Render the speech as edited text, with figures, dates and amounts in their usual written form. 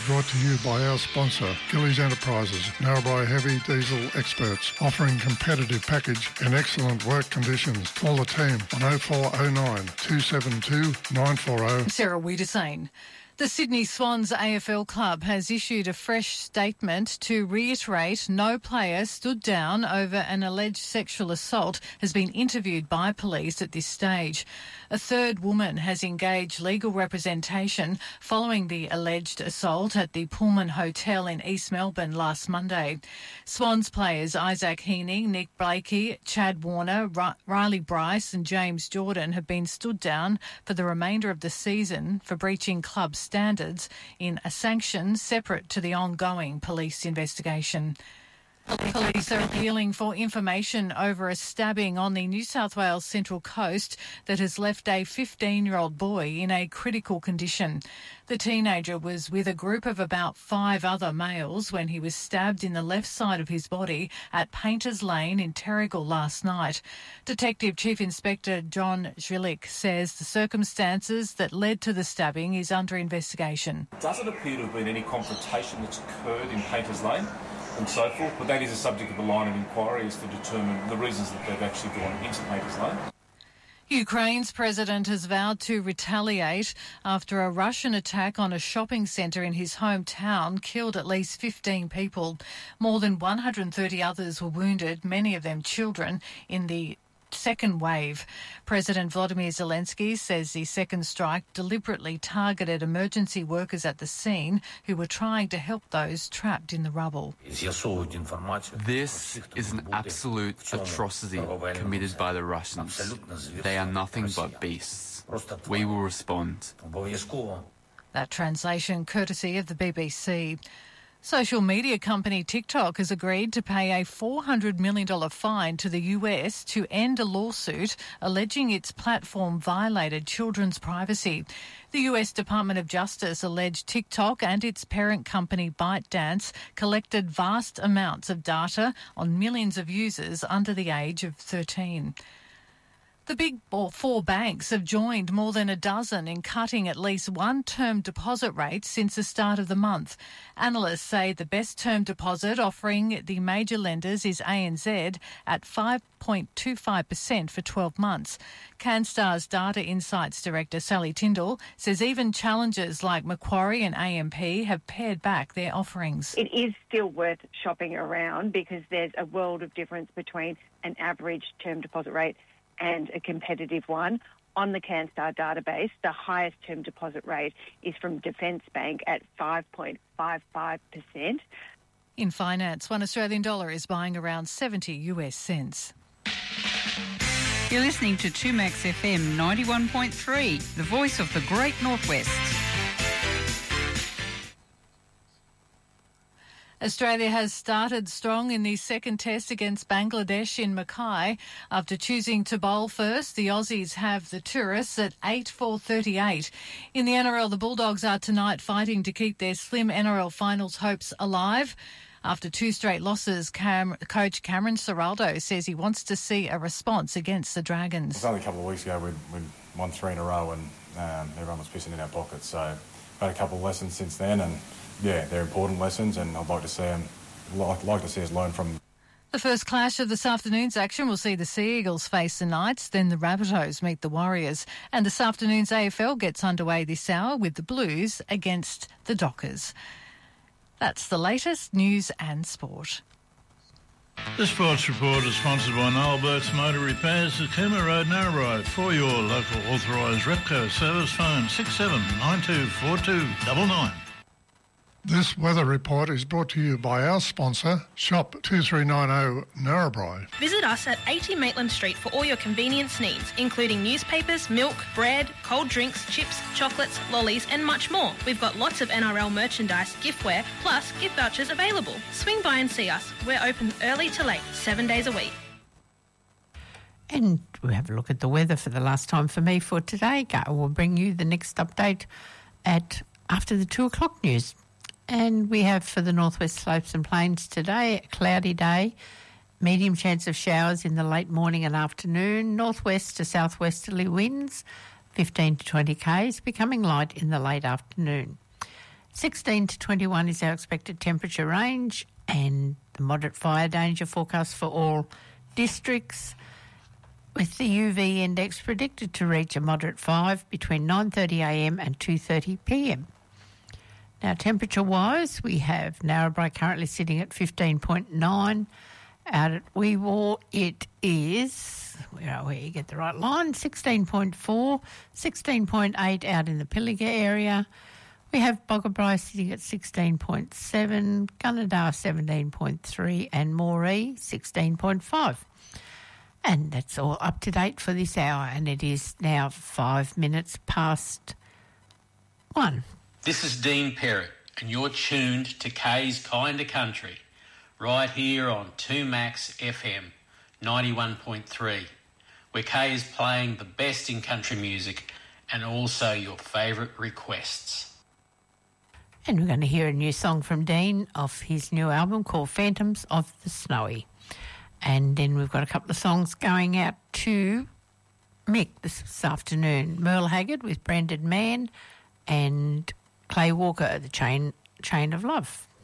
brought to you by our sponsor, Gillies Enterprises, Narrabri heavy diesel experts, offering competitive package and excellent work conditions. Call the team on 0409 272 940. Sarah Wiedersane. The Sydney Swans AFL club has issued a fresh statement to reiterate no player stood down over an alleged sexual assault has been interviewed by police at this stage. A third woman has engaged legal representation following the alleged assault at the Pullman Hotel in East Melbourne last Monday. Swans players Isaac Heening, Nick Blakey, Chad Warner, Riley Bryce and James Jordan have been stood down for the remainder of the season for breaching club standards in a sanction separate to the ongoing police investigation. Police are appealing for information over a stabbing on the New South Wales Central Coast that has left a 15-year-old boy in a critical condition. The teenager was with a group of about 5 other males when he was stabbed in the left side of his body at Painters Lane in Terrigal last night. Detective Chief Inspector John Zwilik says the circumstances that led to the stabbing is under investigation. It doesn't appear to have been any confrontation that's occurred in Painters Lane and so forth, but that is a subject of a line of inquiry is to determine the reasons that they've actually gone into Painters Lane. Ukraine's president has vowed to retaliate after a Russian attack on a shopping centre in his hometown killed at least 15 people. More than 130 others were wounded, many of them children, in the second wave. President Volodymyr Zelensky says the second strike deliberately targeted emergency workers at the scene who were trying to help those trapped in the rubble. This is an absolute atrocity committed by the Russians. They are nothing but beasts. We will respond. That translation courtesy of the BBC. Social media company TikTok has agreed to pay a $400 million fine to the US to end a lawsuit alleging its platform violated children's privacy. The US Department of Justice alleged TikTok and its parent company ByteDance collected vast amounts of data on millions of users under the age of 13. The big four banks have joined more than a dozen in cutting at least one term deposit rate since the start of the month. Analysts say the best term deposit offering the major lenders is ANZ at 5.25% for 12 months. CanStar's Data Insights Director Sally Tyndall says even challengers like Macquarie and AMP have pared back their offerings. It is still worth shopping around because there's a world of difference between an average term deposit rate and a competitive one. On the CanStar database, the highest term deposit rate is from Defence Bank at 5.55%. In finance, $1 Australian dollar is buying around 70 US cents. You're listening to 2Max FM 91.3, the voice of the Great Northwest. Australia has started strong in the second test against Bangladesh in Mackay. After choosing to bowl first, the Aussies have the tourists at 8-4-38. In the NRL, the Bulldogs are tonight fighting to keep their slim NRL finals hopes alive. After 2 straight losses, coach Cameron Ciraldo says he wants to see a response against the Dragons. It was only a couple of weeks ago we'd won 3 in a row and everyone was pissing in our pockets. So I've had a couple of lessons since then and yeah, they're important lessons, and I'd like to see us learn from. The first clash of this afternoon's action will see the Sea Eagles face the Knights, then the Rabbitohs meet the Warriors, and this afternoon's AFL gets underway this hour with the Blues against the Dockers. That's the latest news and sport. This sports report is sponsored by Noel Burke's Motor Repairs at Cooma Road, Narrabri. For your local authorised Repco service, phone 67924299. This weather report is brought to you by our sponsor, Shop 2390 Narrabri. Visit us at 80 Maitland Street for all your convenience needs, including newspapers, milk, bread, cold drinks, chips, chocolates, lollies and much more. We've got lots of NRL merchandise, giftware, plus gift vouchers available. Swing by and see us. We're open early to late, 7 days a week. And we'll have a look at the weather for the last time for me for today. We'll bring you the next update after the 2 o'clock news. And we have for the Northwest Slopes and Plains today, a cloudy day, medium chance of showers in the late morning and afternoon, northwest to southwesterly winds, 15 to 20 k's, becoming light in the late afternoon. 16 to 21 is our expected temperature range, and the moderate fire danger forecast for all districts, with the UV index predicted to reach a moderate 5 between 9:30am and 2:30pm. Now, temperature-wise, we have Narrabri currently sitting at 15.9. Out at Weewar, it is, where are we? You get the right line, 16.4, 16.8 out in the Pilliga area. We have Boggabri sitting at 16.7, Gunnedah 17.3 and Moree 16.5. And that's all up to date for this hour, and it is now 5 minutes past 1. This is Dean Perrott, and you're tuned to Kay's Kinda Country, right here on 2Max FM 91.3, where Kay is playing the best in country music and also your favourite requests. And we're going to hear a new song from Dean off his new album called Phantoms of the Snowy. And then we've got a couple of songs going out to Mick this afternoon. Merle Haggard with Branded Man and Clay Walker, The Chain of Love.